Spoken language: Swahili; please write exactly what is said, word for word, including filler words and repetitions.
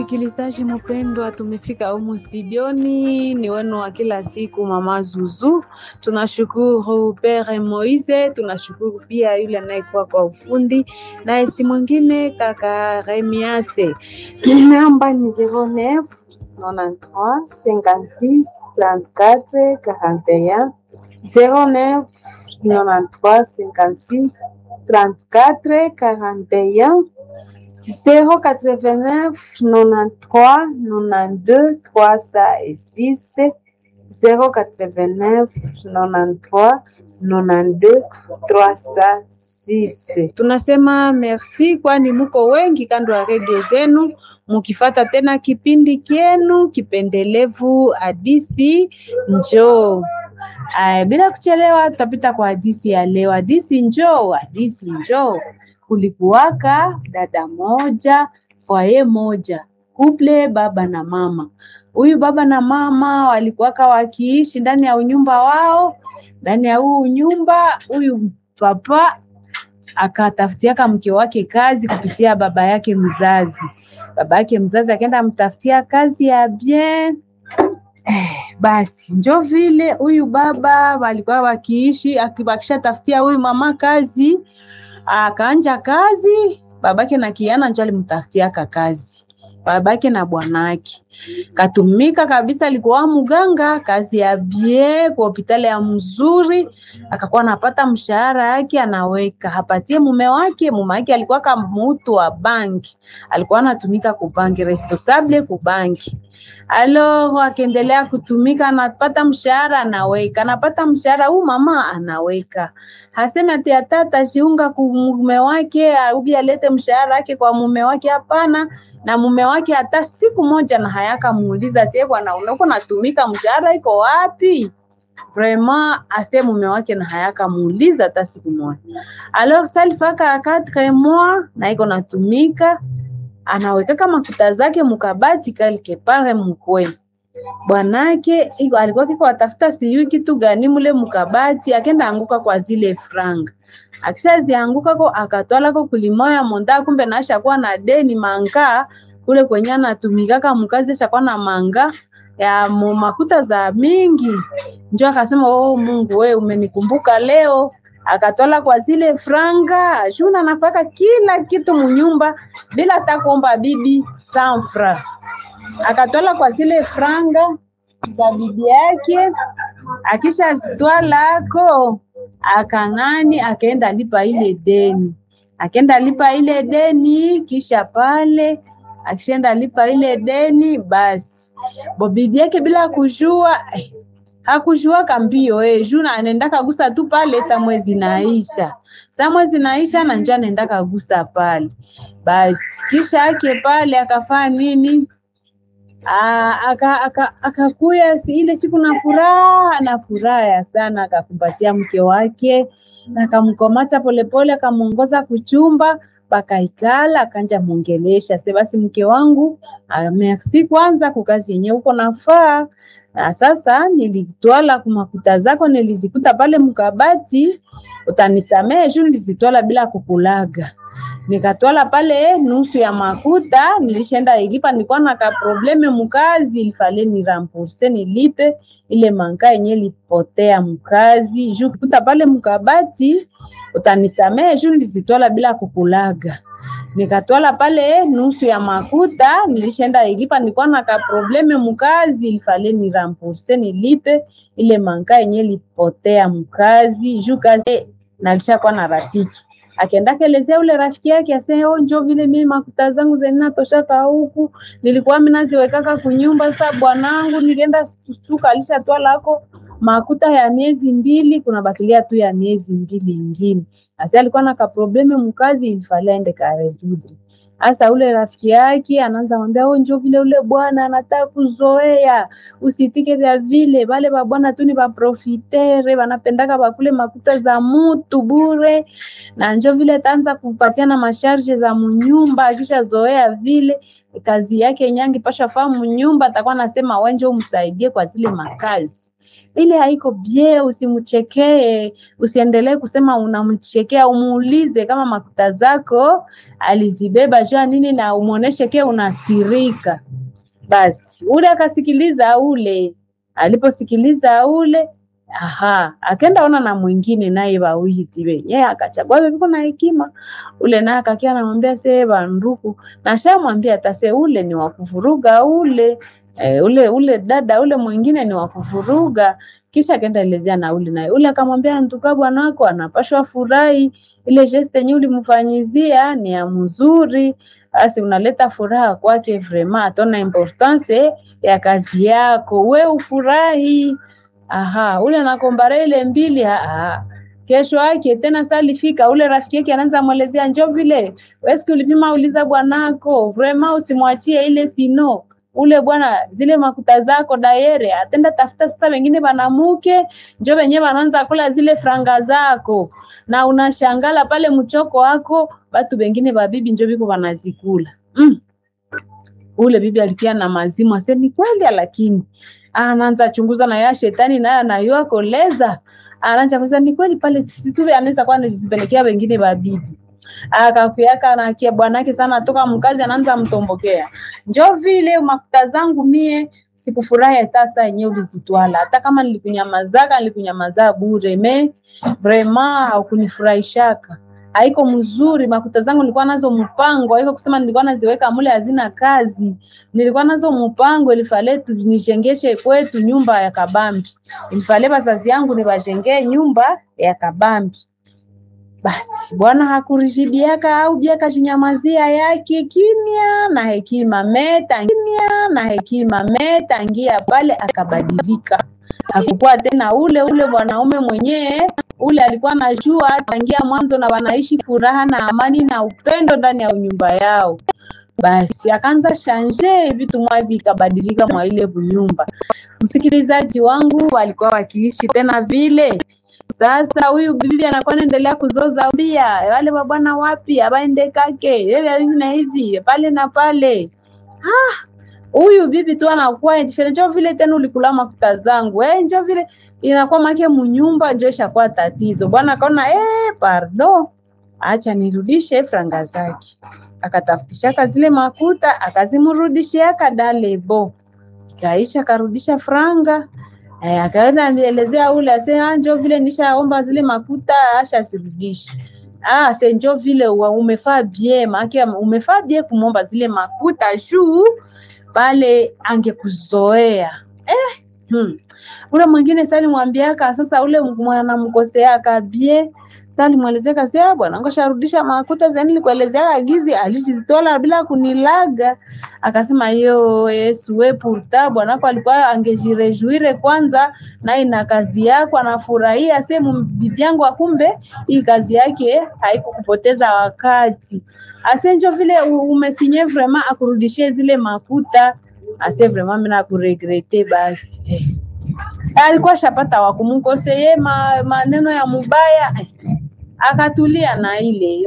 Msikilizaji mpendwa, tumefika humu studioni, ni wenu wa kila siku Mama Zuzu. Tunashukuru Pere Moise, tunashukuru pia yule anayekuwa kwa ufundi, na si mwingine kaka Remiase. Namba ni zero neuf quatre-vingt-treize cinquante-six trente-quatre quarante et un zero neuf quatre-vingt-treize cinquante-six trente-quatre quarante et un zéro quatre-vingt-neuf quatre-vingt-treize quatre-vingt-deux trois cent six zéro quatre-vingt-neuf quatre-vingt-treize quatre-vingt-deux trois cent six. Tunasema merci kwani muko wengi kando ya redio zenu mukifata tena kipindi kienu kipendelevu Hadisi Njoo. Ay, bila kuchelewa tutapita kwa hadisi ya leo. Hadisi Njoo, Hadisi Njoo. Kulikuwaka dada moja, foyer moja, couple baba na mama. Huyu baba na mama walikuwaka wakiishi ndani ya unyumba wao. Ndani ya huu nyumba, huyu papa akatafutiaka mke wake kazi kupitia baba yake mzazi. Baba yake mzazi akaenda mtafutia kazi ya bien. Eh, basi njo vile huyu baba walikuwa wakiishi, akibakisha tafutia huyu mama kazi, akaanja kazi, babake na kiana njo alimtafutia kazi. Babake na bwanake katumika kabisa, alikuwa mganga, kazi ya bie kwa hospitali ya mzuri, akakuwa anapata mshahara yake anaweka hapatie mume wake. Mume wake alikuwa kama mtu wa banki, alikuwa anatumika ku banki, responsable ku banki. Alo akaendelea kutumika, anapata mshahara anaweka, anapata mshahara huyu mama anaweka. Hasema ati atata shiunga ku mume wake, ubi alete mshahara wake kwa mume wake, hapana. Na mume wake hata siku moja na hayaka muuliza ati bwana unako natumika mshahara iko wapi? Vraiment ase mume wake na hayaka muuliza hata siku moja. Alors salifaka quatre mois na iko natumika, anaweka kama kuta zake mukabati quelque part mkwe. Bwanake iko alikuwa kiko atafuta siyo kitu gani mule mukabati, akenda anguka kwa zile franga. Akishazi anguka ko akatwala ko kulimoya monda, kumbe nasha kwa na deni manga kule kwenye anatumikaka mkazi shakuwa na manga ya makuta za mingi. Njo akasema oh Mungu we umenikumbuka leo. Akatwala kwa zile franga, shuna nafaka kila kitu munyumba bila hata kuomba bibi sanfra. Akatwala kwa zile franga za bibi yake, akisha zitwala ko akangani akaenda lipa ile deni. Akaenda lipa ile deni, kisha pale akishaenda lipa ile deni basi bo bibi yake bila kujua eh, hakujua kambio eh juna anaenda kagusa tu pale, sa mwezi naisha sa mwezi naisha na njoo anaenda kagusa pale. Basi kisha yake pale akafanya nini? aka aka akakuya si ile siku na furaha na furaha sana, akakumbatia mke wake na akamkomata polepole, akamuongoza kuchumba, pakaikala akanja muongelesha, sasa basi mke wangu merci kwanza kwa kazi yenyewe uko nafaa, na sasa nilitwala kumakuta zako nilizikuta pale mkabati, utanisamehe juu nilizitwala bila kukulaga. Nikatwala pale nusu ya makuta, nilishaenda igipa, nilikuwa na ka probleme mkazi, ilifale ni rembourse nilipe ile manka yenye lipotea mkazi. Juu kuta pale mkabati, utanisamehe juu nilizitwala bila kukulaga. Nikatwala pale nusu ya makuta, nilishaenda igipa, nilikuwa na ka probleme mkazi, ilifale ni rembourse nilipe ile manka yenye lipotea mkazi. Juu kazi nalishakuwa na rafiki, akaenda kelezea ule rafiki yake asema oh njoo vile mimi makuta zangu zinatoshaka huku, nilikuwa mimi naziwekaka kunyumba, sasa bwanangu nilienda stuka alishatwala lako makuta ya miezi mbili, kuna bakilia tu ya miezi mbili nyingine. Asa alikuwa na ka probleme mkazi, ilifale ende ka resoudre. Asa ule rafiki yake anaanza kumwambia oh njoo vile ule bwana anataka kuzoea, usitike vya vile, wale ba bwana tu ni ba profitere, wanapendaka bakule makuta za mtu bure, na njoo vile taanza kupatia na masharge za mnyumba, akisha zoea vile kazi yake nyangi pasha famu nyumba, atakuwa anasema wewe njoo umsaidie kwa zile makazi. ile haiko bie, usimchekee, usiendelee kusema unamchekea, umuulize kama makuta zako alizibeba jua nini na umuoneshe ke unasirika. Basi ule akasikiliza ule, aliposikiliza ule, aha, akaenda ona na mwingine naye bawiti we. Yeye akachagua biko na hekima. Ule na akakia anamwambia seba nduku, na shamwambia atase ule ni wakuvuruga ule. E, ule ule dada ule mwingine ni wakuvuruga. Kisha akaenda elezea na ule naye. Ule akamwambia nduka bwana wako anapashwa furahi, ile geste nyuli mfanyizia ni ya mzuri. Basi unaleta furaha kwake vraiment, atona importance ya kazi yako, we ufurahi. Aha, ule anakombare ile mbili. Aha, kesho yake tena salifika ule rafiki yake anaanza muelezea njoo vile wewe ulipima uliza bwanako vraiment usimwachie ile sino ule bwana zile makuta zako daire atenda tafuta sasa wengine banamuke njoo wenyewe wanaanza kula zile franga zako na unashangala pale mchoko wako watu wengine babibi njoo biko wanazikula. Mm. Ule bibi alikia na mazimu aseni kweli lakini anaanza chunguza na ya shetani naye anayoa koleza. Anaanza kusema ni kweli pale situve anaweza kwa anazipelekea wengine babibi. Akafiaka na kia bwanake sana toka mkazi anaanza mtombokea. Njoo vile makuta zangu mie sikufurahi hata saa yenyewe ulizitwala. Hata kama nilikunyamazaka nilikunyamaza bure me vraiment haukunifurahishaka. Haiko mzuri makuta zangu nilikuwa nazo mpango, haiko kusema nilikuwa naziweka mule hazina kazi. Nilikuwa nazo mpango ilifale tunishengeshe kwetu nyumba ya kabambi. Ilifale bazazi yangu nibajengee nyumba ya kabambi. Basi bwana hakurijibiaka au biaka jinyamazia yake kimya na hekima meta kimya na hekima meta ngia pale akabadilika. Hakukuwa tena ule ule mwanaume mwenyewe ule alikuwa anajua tangia mwanzo na wanaishi furaha na amani na upendo ndani ya nyumba yao. Basi akaanza shanje vitu mwa vikabadilika mwa ile nyumba. Msikilizaji wangu walikuwa wakiishi tena vile. Sasa huyu bibi anakuwa anaendelea kuzoza pia wale bwana wapi abaende kake hivi na hivi pale na pale. Ah, huyu bibi tu anakuwa indiferent vile tena ulikula makuta zangu. Eh, njoo vile inakuwa make munyumba njoo ishakuwa tatizo. Bwana akaona eh pardon, acha nirudishe franga zake. Akatafutisha zile makuta akazimrudishia kadalebo. Kaisha karudisha franga. Eh, akaenda anielezea ule asema njoo vile nishaomba zile makuta asha sirudishe. Ah, se njoo vile umefaa bien, maana umefaa bien kumomba zile makuta juu pale angekuzoea. Eh, hmm. Ule mwingine sasa nimwambiaka sasa ule mwana mkosea kabie. Sasa nimuelezeka sasa bwana ngosharudisha makuta zani nilikuelezea agizi alizitola bila kunilaga. Akasema yo Yesu we purta bwana kwa alikuwa angejirejuire kwanza na ina kazi yako anafurahia sema bibi yangu akumbe hii kazi yake haikukupoteza wakati. Asenjo vile umesinye vraiment akurudishie zile makuta ase vraiment mimi nakuregrete basi. Eh. Alikuwa shapata wakumukoseye ma, maneno ya mubaya akatulia na ile